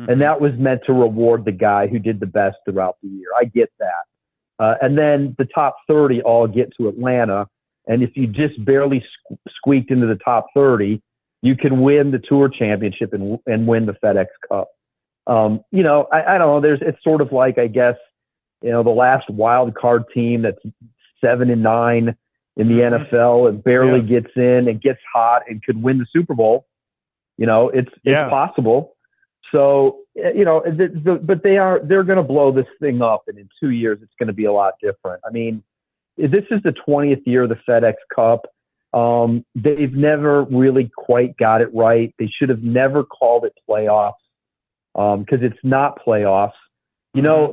And that was meant to reward the guy who did the best throughout the year. I get that. And then the top 30 all get to Atlanta. And if you just barely squeaked into the top 30, you can win the Tour Championship and win the FedEx Cup. You know, I don't know. It's sort of like, I guess, you know, the last wild card team that's 7-9 in the NFL and barely gets in and gets hot and could win the Super Bowl. You know, it's possible. So, you know, but they're going to blow this thing up, and in 2 years it's going to be a lot different. I mean, this is the 20th year of the FedEx Cup. They've never really quite got it right. They should have never called it playoffs, because it's not playoffs. You know,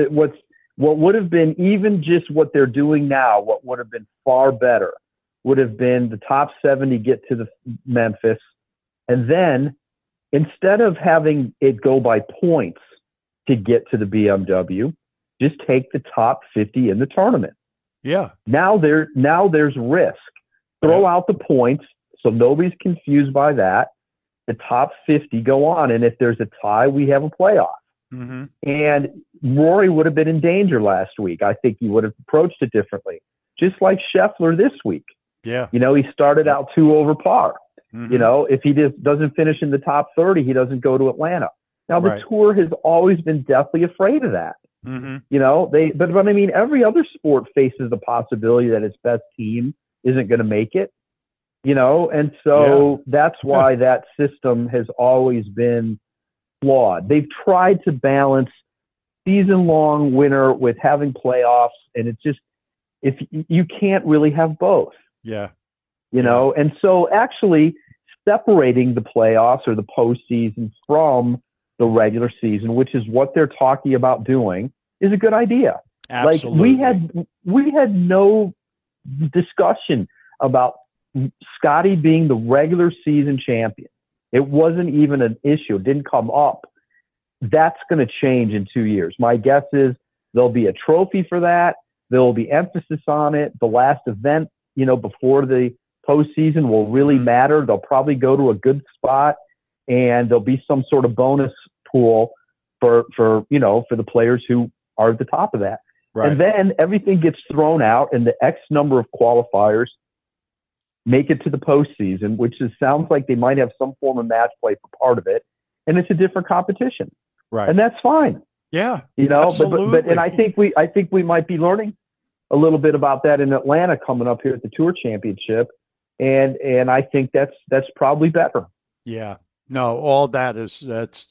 what would have been, even just what they're doing now, what would have been far better would have been the top 70 get to the Memphis, and then instead of having it go by points to get to the BMW, just take the top 50 in the tournament. Yeah. Now there's risk. Throw out the points so nobody's confused by that. The top 50 go on, and if there's a tie, we have a playoff. And Rory would have been in danger last week. I think he would have approached it differently, just like Scheffler this week. Yeah. You know, he started out 2 over par. You know, if he just doesn't finish in the top 30, he doesn't go to Atlanta. Now, the Tour has always been deathly afraid of that. You know, but I mean, every other sport faces the possibility that its best team isn't going to make it, you know, and so that's why that system has always been flawed. They've tried to balance season-long winner with having playoffs, and it's just, if you can't really have both. You know, and so actually separating the playoffs or the postseason from the regular season, which is what they're talking about doing, is a good idea. Absolutely. Like we had no discussion about Scotty being the regular season champion. It wasn't even an issue. It didn't come up. That's going to change in 2 years. My guess is there'll be a trophy for that. There will be emphasis on it. The last event, you know, before the postseason will really matter. They'll probably go to a good spot, and there'll be some sort of bonus pool for the players who are at the top of that. And then everything gets thrown out, and the X number of qualifiers make it to the postseason, which sounds like they might have some form of match play for part of it, and it's a different competition. And that's fine. Yeah. You know, absolutely. but I think we might be learning a little bit about that in Atlanta coming up here at the Tour Championship. And I think that's probably better. Yeah. No, all that's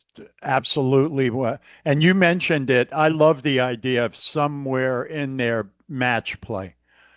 absolutely what. And you mentioned it. I love the idea of somewhere in there match play.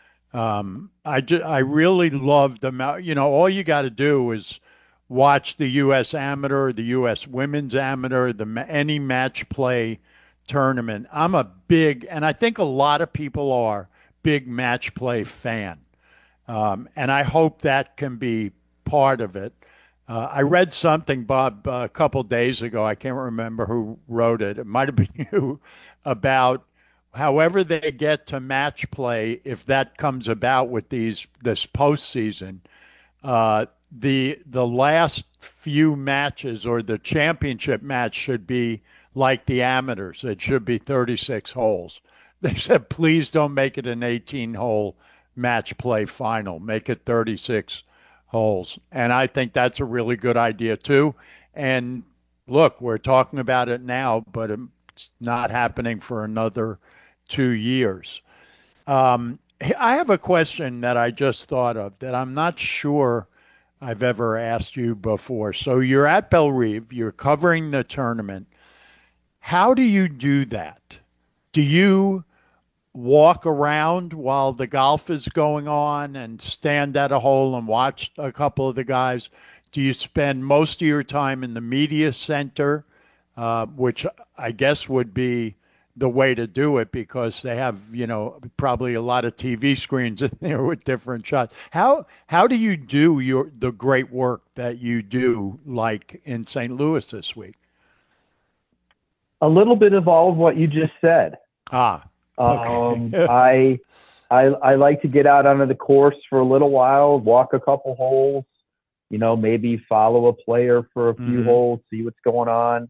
I really love you know, all you got to do is watch the U.S. Amateur, the U.S. Women's Amateur, any match play tournament. I'm a big, and I think a lot of people are, big match play fan. And I hope that can be part of it. I read something, Bob, a couple days ago. I can't remember who wrote it. It might have been you, about however they get to match play, if that comes about with this postseason. The last few matches, or the championship match, should be like the amateurs. It should be 36 holes. They said, please don't make it an 18-hole match play final. Make it 36 holes. And I think that's a really good idea too. And look, we're talking about it now, but it's not happening for another 2 years. I have a question that I just thought of that I'm not sure I've ever asked you before. So you're at Bellerive, you're covering the tournament. How do you do that? Do you walk around while the golf is going on and stand at a hole and watch a couple of the guys? Do you spend most of your time in the media center, which I guess would be the way to do it, because they have, you know, probably a lot of TV screens in there with different shots. How do you do the great work that you do, like in St. Louis this week? A little bit of all of what you just said. Okay. I like to get out onto the course for a little while, walk a couple holes, you know, maybe follow a player for a few holes, see what's going on.